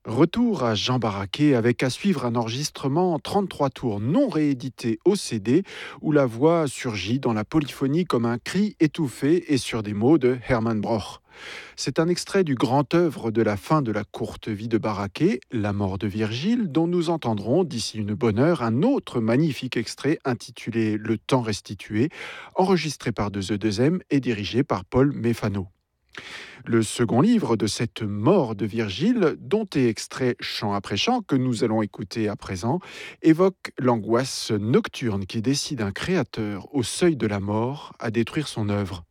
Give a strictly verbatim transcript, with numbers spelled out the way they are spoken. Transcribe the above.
Retour à Jean Barraquet avec à suivre un enregistrement trente-trois tours non réédité au C D où la voix surgit dans la polyphonie comme un cri étouffé et sur des mots de Hermann Broch. C'est un extrait du grand œuvre de la fin de la courte vie de Barraquet, La mort de Virgile, dont nous entendrons d'ici une bonne heure un autre magnifique extrait intitulé Le temps restitué, enregistré par deux E deux M et dirigé par Paul Méfano. Le second livre de cette mort de Virgile, dont est extrait chant après chant, que nous allons écouter à présent, évoque l'angoisse nocturne qui décide un créateur au seuil de la mort à détruire son œuvre.